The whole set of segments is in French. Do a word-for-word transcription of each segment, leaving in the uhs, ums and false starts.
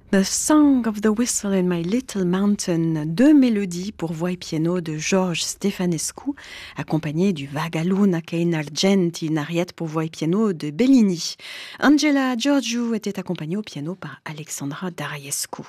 The Song of the Whistle in My Little Mountain, deux mélodies pour voix et piano de George Stefănescu, accompagné du Vaga Luna che in argenti, une ariette pour voix et piano de Bellini. Angela Georgiou était accompagnée au piano par Alexandra Dariescu.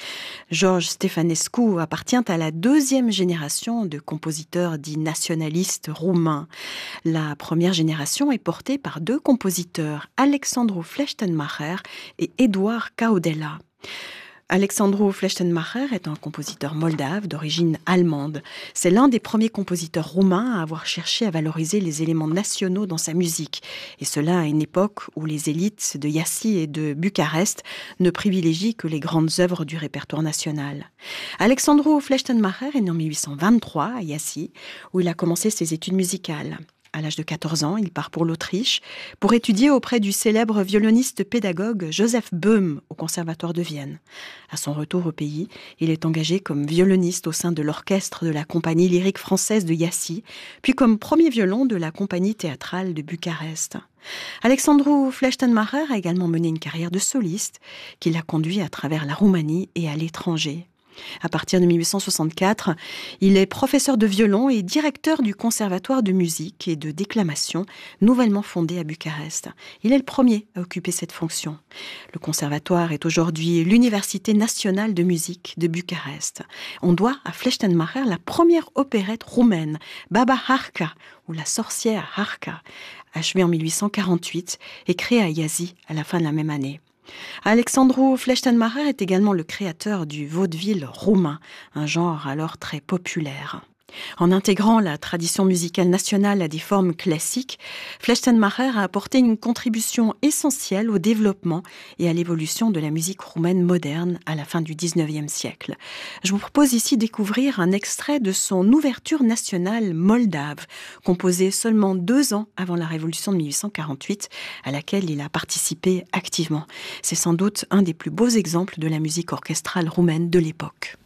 George Stefănescu appartient à la deuxième génération de compositeurs dits nationalistes roumains. La première génération est portée par deux compositeurs, Alexandru Flechtenmacher et Eduard Caudella. Alexandru Flechtenmacher est un compositeur moldave d'origine allemande. C'est l'un des premiers compositeurs roumains à avoir cherché à valoriser les éléments nationaux dans sa musique. Et cela à une époque où les élites de Iași et de Bucarest ne privilégient que les grandes œuvres du répertoire national. Alexandru Flechtenmacher est né en mille huit cent vingt-trois à Iași, où il a commencé ses études musicales. À l'âge de quatorze ans, il part pour l'Autriche pour étudier auprès du célèbre violoniste pédagogue Joseph Böhm au Conservatoire de Vienne. À son retour au pays, il est engagé comme violoniste au sein de l'orchestre de la Compagnie lyrique française de Iași, puis comme premier violon de la Compagnie théâtrale de Bucarest. Alexandru Flechtenmacher a également mené une carrière de soliste qui l'a conduit à travers la Roumanie et à l'étranger. À partir de mille huit cent soixante-quatre, il est professeur de violon et directeur du conservatoire de musique et de déclamation nouvellement fondé à Bucarest. Il est le premier à occuper cette fonction. Le conservatoire est aujourd'hui l'Université nationale de musique de Bucarest. On doit à Flechtenmacher la première opérette roumaine, Baba Harca, ou la sorcière Harca, achevée en mille huit cent quarante-huit et créée à Iași à la fin de la même année. Alexandru Flechtenmacher est également le créateur du vaudeville roumain, un genre alors très populaire. En intégrant la tradition musicale nationale à des formes classiques, Flechtenmacher a apporté une contribution essentielle au développement et à l'évolution de la musique roumaine moderne à la fin du dix-neuvième siècle. Je vous propose ici de découvrir un extrait de son ouverture nationale moldave, composée seulement deux ans avant la Révolution de mille huit cent quarante-huit, à laquelle il a participé activement. C'est sans doute un des plus beaux exemples de la musique orchestrale roumaine de l'époque.